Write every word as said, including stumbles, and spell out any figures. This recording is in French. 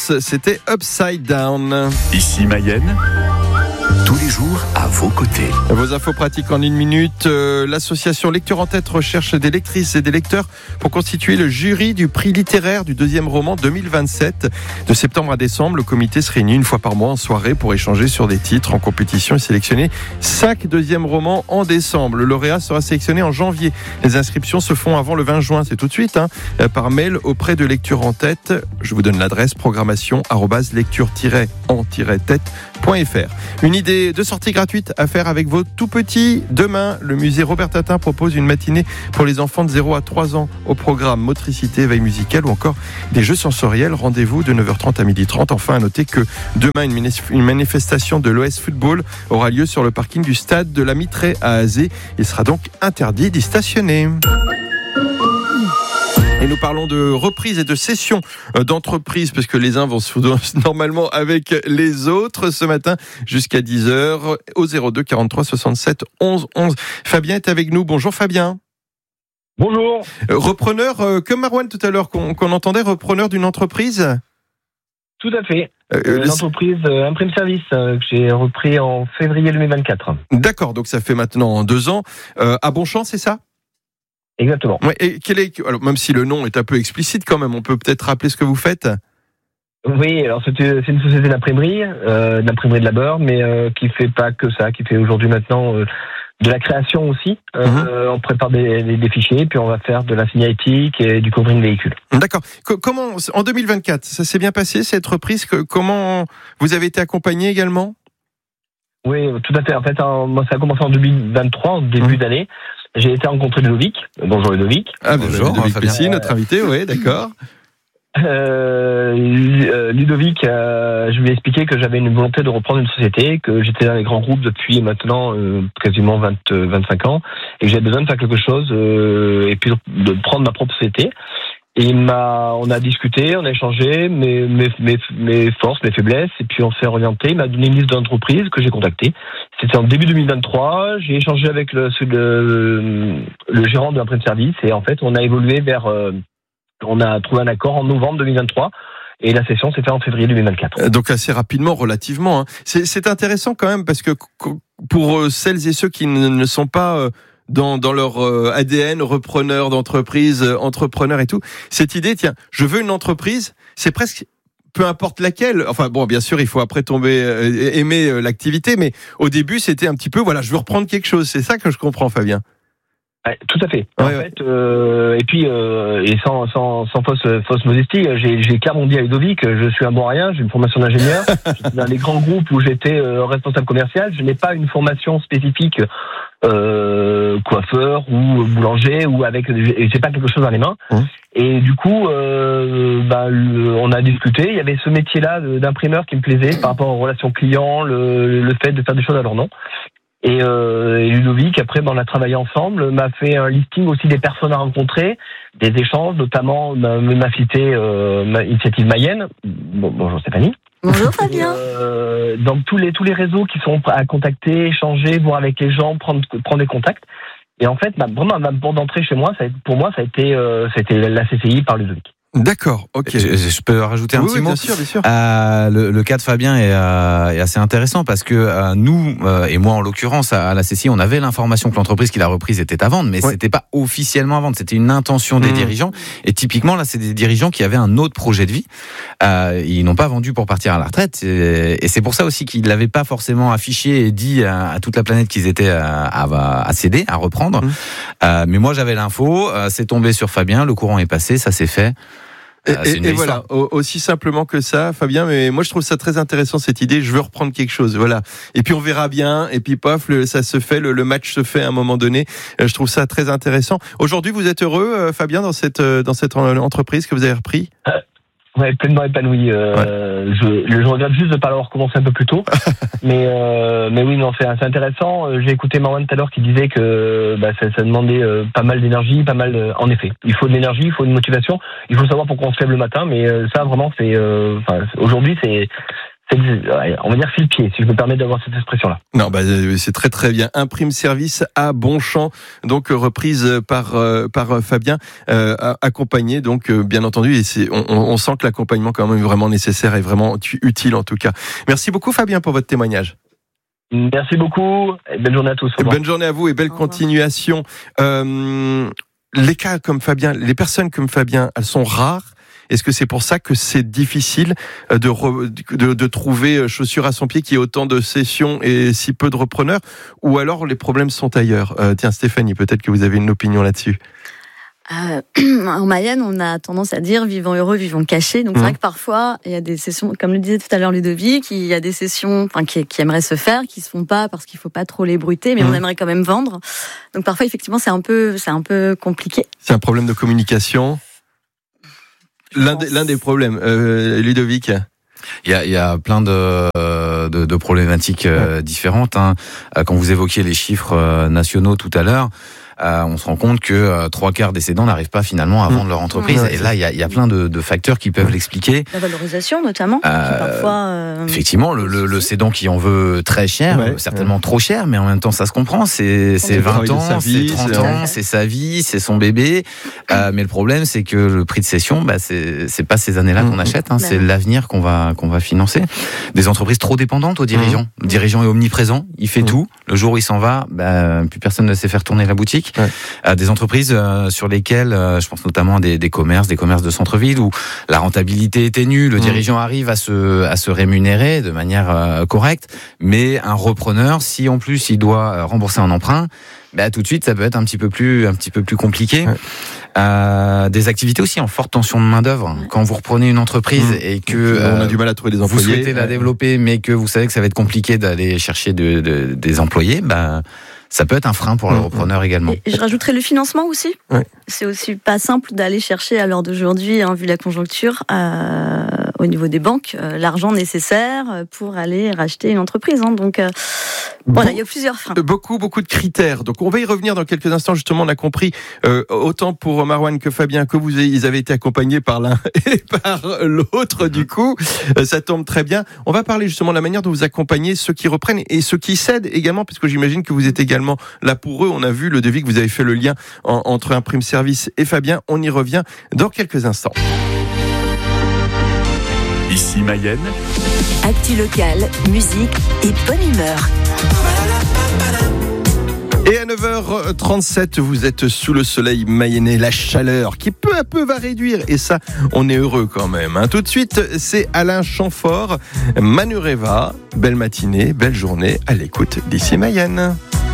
C'était Upside Down. Ici Mayenne, tous les jours à vos côtés. Vos infos pratiques en une minute. Euh, l'association Lecture en Tête recherche des lectrices et des lecteurs pour constituer le jury du prix littéraire du deuxième roman deux mille vingt-sept. De septembre à décembre, le comité se réunit une fois par mois en soirée pour échanger sur des titres en compétition et sélectionner cinq deuxièmes romans en décembre. Le lauréat sera sélectionné en janvier. Les inscriptions se font avant le vingt juin, c'est tout de suite, hein, par mail auprès de Lecture en Tête. Je vous donne l'adresse programmation arobase lecture tiret en tiret tête point f r. Une idée de sortie gratuite à faire avec vos tout petits. Demain, le musée Robert Tatin propose une matinée pour les enfants de zéro à trois ans au programme motricité, veille musicale ou encore des jeux sensoriels. Rendez-vous de neuf heures trente à midi trente. Enfin, à noter que demain, une manifestation de l'O S Football aura lieu sur le parking du stade de la Mitraie à Azé. Il sera donc interdit d'y stationner. Et nous parlons de reprise et de cession d'entreprises, parce que les uns vont se foutre normalement avec les autres ce matin jusqu'à dix heures au zéro deux quarante-trois soixante-sept onze onze. Fabien est avec nous. Bonjour Fabien. Bonjour. Repreneur, euh, comme Marwan tout à l'heure qu'on, qu'on entendait, repreneur d'une entreprise. Tout à fait. Euh, euh, L'entreprise euh, Imprime Service euh, que j'ai repris en février deux mille vingt-quatre. D'accord, donc ça fait maintenant deux ans. Euh, à Bonchamp, c'est ça ? Exactement. Ouais, et quel est, alors même si le nom est un peu explicite quand même, on peut peut-être rappeler ce que vous faites ? Oui, alors c'est, c'est une société d'imprimerie, euh, d'imprimerie de labeur, mais euh, qui fait pas que ça, qui fait aujourd'hui maintenant euh, de la création aussi. Euh, mm-hmm. On prépare des, des, des fichiers, puis on va faire de la signalétique et du covering véhicule. D'accord. Co- comment, en deux mille vingt-quatre, ça s'est bien passé cette reprise ? Comment vous avez été accompagné également ? Oui, tout à fait. En fait, en, moi, ça a commencé en deux mille vingt-trois, en début mmh. d'année. J'ai été rencontrer Ludovic. Bonjour Ludovic. Ah bonjour, Ludovic Pessy, notre invité, oui, d'accord. Euh, Ludovic, euh, je lui ai expliqué que j'avais une volonté de reprendre une société, que j'étais dans les grands groupes depuis maintenant euh, quasiment vingt, vingt-cinq ans, et que j'avais besoin de faire quelque chose euh, et puis de prendre ma propre société. Et il m'a, on a discuté, on a échangé mes, mes, mes, mes forces, mes faiblesses, et puis on s'est orienté. Il m'a donné une liste d'entreprises que j'ai contactées. C'était en début deux mille vingt-trois. J'ai échangé avec le, le, le gérant de l'Imprime Service, et en fait, on a évolué vers, euh, on a trouvé un accord en novembre deux mille vingt-trois. Et la session s'est faite en février deux mille vingt-quatre. Donc assez rapidement, relativement. Hein. C'est, c'est intéressant quand même, parce que pour celles et ceux qui ne sont pas dans, dans leur A D N, repreneur d'entreprise, entrepreneur et tout, cette idée, tiens, je veux une entreprise, c'est presque peu importe laquelle. Enfin bon, bien sûr, il faut après tomber, euh, aimer l'activité, mais au début, c'était un petit peu, voilà, je veux reprendre quelque chose. C'est ça que je comprends, Fabien. Ouais, tout à fait. Ouais, en ouais. fait, euh, et puis euh, et sans sans sans fausse fausse modestie, j'ai j'ai clairement dit à Ludovic, je suis un bon à rien, j'ai une formation d'ingénieur. J'étais dans les grands groupes où j'étais euh, responsable commercial, je n'ai pas une formation spécifique euh, coiffeur ou boulanger ou avec, j'ai pas quelque chose dans les mains. Mmh. Et du coup, euh, bah, le, on a discuté. Il y avait ce métier-là d'imprimeur qui me plaisait par rapport aux relations clients, le, le fait de faire des choses à leur nom. Et, euh, et Ludovic, après, ben, on a travaillé ensemble, m'a fait un listing aussi des personnes à rencontrer, des échanges, notamment m'a, m'a cité euh, ma initiative Mayenne. Bon, bonjour Stéphanie. Bonjour Fabien. Euh, donc tous les tous les réseaux qui sont à contacter, échanger, voir avec les gens, prendre prendre des contacts. Et en fait, bah, vraiment ma porte d'entrée chez moi, ça a, pour moi, ça a été euh, ça a été la C C I par Ludovic. D'accord, ok. Je, je peux rajouter un oui, petit oui, mot. Bien sûr, bien sûr. Euh, le, le cas de Fabien est, euh, est assez intéressant parce que euh, nous, euh, et moi en l'occurrence, à, à la C C I, on avait l'information que l'entreprise qu'il a reprise était à vendre, mais ouais. C'était pas officiellement à vendre, c'était une intention des mmh. dirigeants. Et typiquement, là, c'est des dirigeants qui avaient un autre projet de vie. Euh, ils n'ont pas vendu pour partir à la retraite. Et, et c'est pour ça aussi qu'ils l'avaient pas forcément affiché et dit à, à toute la planète qu'ils étaient à, à, à céder, à reprendre. Mmh. Euh, mais moi, j'avais l'info, euh, c'est tombé sur Fabien, le courant est passé, ça s'est fait. Et, ah, et, et voilà, aussi simplement que ça, Fabien. Mais moi, je trouve ça très intéressant cette idée. Je veux reprendre quelque chose, voilà. Et puis on verra bien. Et puis paf, le, ça se fait, le, le match se fait à un moment donné. Je trouve ça très intéressant. Aujourd'hui, vous êtes heureux, Fabien, dans cette dans cette entreprise que vous avez repris? euh, Ouais, pleinement épanoui. Euh, ouais. je, je regrette juste de ne pas l'avoir commencé un peu plus tôt. mais euh, mais oui, non, c'est, c'est intéressant. J'ai écouté Marwan tout à l'heure qui disait que bah, ça, ça demandait euh, pas mal d'énergie, pas mal. De, en effet, il faut de l'énergie, il faut une motivation. Il faut savoir pourquoi on se lève le matin. Mais euh, ça, vraiment, c'est. Euh, aujourd'hui, c'est c'est, on va dire, file pied, si je me permets d'avoir cette expression-là. Non, bah, c'est très très bien. Un prime service à Bonchamp, donc reprise par euh, par Fabien, euh, accompagné donc euh, bien entendu. Et c'est, on, on sent que l'accompagnement quand même est vraiment nécessaire et vraiment utile en tout cas. Merci beaucoup Fabien pour votre témoignage. Merci beaucoup. Et belle journée à tous. Bonne journée à vous et belle continuation. Euh, les cas comme Fabien, les personnes comme Fabien, elles sont rares. Est-ce que c'est pour ça que c'est difficile de, re, de, de trouver chaussures à son pied, qu'il y ait autant de sessions et si peu de repreneurs, ou alors les problèmes sont ailleurs? euh, Tiens Stéphanie, peut-être que vous avez une opinion là-dessus. Euh, en Mayenne, on a tendance à dire vivons heureux, vivons cachés. Donc, mmh. c'est vrai que parfois, il y a des sessions, comme le disait tout à l'heure Ludovic, il y a des sessions enfin, qui, qui aimeraient se faire, qui se font pas parce qu'il faut pas trop les bruiter, mais mmh. on aimerait quand même vendre. Donc, parfois, effectivement, c'est un peu, c'est un peu compliqué. C'est un problème de communication. L'un des, l'un des problèmes, euh, Ludovic. Il y a, il y a plein de, de, de problématiques euh, différentes. Hein. Quand vous évoquiez les chiffres euh, nationaux tout à l'heure, euh, on se rend compte que euh, trois quarts des cédants n'arrivent pas finalement à vendre mmh. leur entreprise. Mmh. Et là, il y a, il y a plein de, de facteurs qui peuvent mmh. l'expliquer. La valorisation, notamment. Euh, parfois, euh... Effectivement, le, le, le cédant qui en veut très cher, ouais. certainement ouais. trop cher, mais en même temps, ça se comprend. C'est, c'est vingt ans, vie, c'est trente c'est ans, c'est sa vie, c'est son bébé. Euh, mais le problème, c'est que le prix de cession, bah, c'est, c'est pas ces années-là mmh. qu'on achète, hein, bah. c'est l'avenir qu'on va, qu'on va financer. Des entreprises trop dépendantes aux dirigeants. Mmh. Le dirigeant est omniprésent, il fait mmh. tout. Le jour où il s'en va, bah, plus personne ne sait faire tourner la boutique. Ouais. Euh, des entreprises euh, sur lesquelles, euh, je pense notamment à des, des commerces, des commerces de centre-ville où la rentabilité est ténue, le mmh. dirigeant arrive à se, à se rémunérer de manière euh, correcte, mais un repreneur, si en plus il doit rembourser un emprunt, bah, tout de suite ça peut être un petit peu plus, un petit peu plus compliqué. Ouais. Euh, des activités aussi en forte tension de main d'œuvre. Quand vous reprenez une entreprise mmh. et que euh, on a du mal à trouver des employés, vous souhaitez la développer, mais que vous savez que ça va être compliqué d'aller chercher de, de, des employés, bah ça peut être un frein pour le repreneur également. Et je rajouterais le financement aussi. Ouais. C'est aussi pas simple d'aller chercher à l'heure d'aujourd'hui, hein, vu la conjoncture, euh, au niveau des banques, euh, l'argent nécessaire pour aller racheter une entreprise. Hein. Donc euh, voilà, bon, il y a plusieurs freins. Beaucoup, beaucoup de critères. Donc on va y revenir dans quelques instants. Justement, on a compris euh, autant pour Marwan que Fabien que vous ils avaient été accompagnés par l'un et par l'autre. Du coup, euh, ça tombe très bien. On va parler justement de la manière dont vous accompagnez ceux qui reprennent et ceux qui cèdent également, puisque j'imagine que vous êtes également là pour eux. On a vu le devis que vous avez fait le lien en, entre un prime service et Fabien. On y revient dans quelques instants. Ici Mayenne. Actu locale, musique et bonne humeur. Et à neuf heures trente-sept, vous êtes sous le soleil mayennais, la chaleur qui peu à peu va réduire. Et ça, on est heureux quand même. Hein. Tout de suite, c'est Alain Chamfort, Manureva. Belle matinée, belle journée à l'écoute d'Ici Mayenne.